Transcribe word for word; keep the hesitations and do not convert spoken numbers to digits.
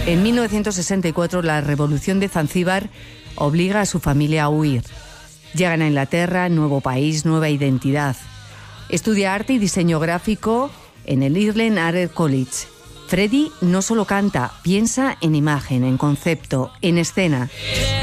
En mil novecientos sesenta y cuatro, la revolución de Zanzíbar obliga a su familia a huir. Llegan a Inglaterra, nuevo país, nueva identidad. Estudia arte y diseño gráfico en el Earlham Art College. Freddie no solo canta, piensa en imagen, en concepto, en escena.